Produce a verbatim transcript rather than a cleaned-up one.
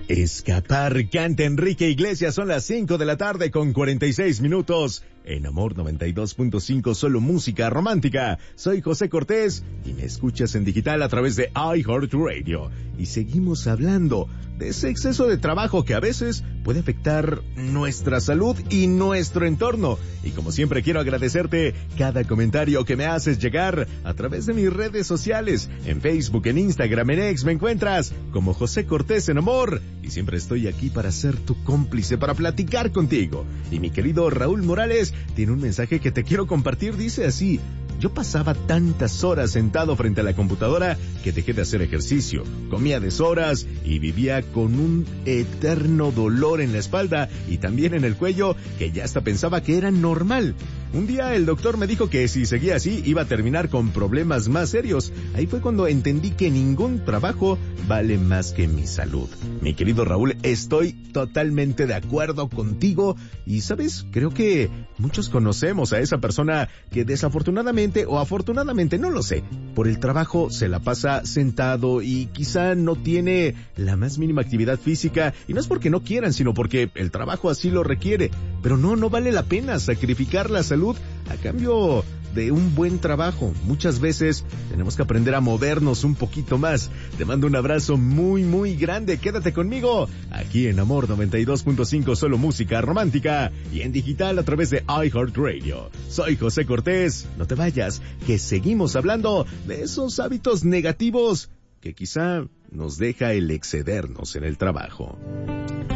Escapar, canta Enrique Iglesias, son las cinco de la tarde con cuarenta y seis minutos. En Amor noventa y dos punto cinco, solo música romántica. Soy José Cortés y me escuchas en digital a través de iHeartRadio. Y seguimos hablando de ese exceso de trabajo que a veces puede afectar nuestra salud y nuestro entorno. Y como siempre quiero agradecerte cada comentario que me haces llegar a través de mis redes sociales. En Facebook, en Instagram, en X me encuentras como José Cortés en Amor. Y siempre estoy aquí para ser tu cómplice, para platicar contigo. Y mi querido Raúl Morales tiene un mensaje que te quiero compartir, dice así: yo pasaba tantas horas sentado frente a la computadora que dejé de hacer ejercicio, comía a deshoras y vivía con un eterno dolor en la espalda y también en el cuello que ya hasta pensaba que era normal. Un día el doctor me dijo que si seguía así iba a terminar con problemas más serios. Ahí fue cuando entendí que ningún trabajo vale más que mi salud. Mi querido Raúl, estoy totalmente de acuerdo contigo y, ¿sabes? Creo que muchos conocemos a esa persona que desafortunadamente o afortunadamente, no lo sé, por el trabajo se la pasa sentado y quizá no tiene la más mínima actividad física, y no es porque no quieran, sino porque el trabajo así lo requiere. Pero no, no vale la pena sacrificar la salud a cambio de un buen trabajo. Muchas veces tenemos que aprender a movernos un poquito más. Te mando un abrazo muy muy grande. Quédate conmigo aquí en Amor noventa y dos punto cinco, solo música romántica, y en digital a través de iHeartRadio. Soy José Cortés. No te vayas, que seguimos hablando de esos hábitos negativos que quizá nos deja el excedernos en el trabajo.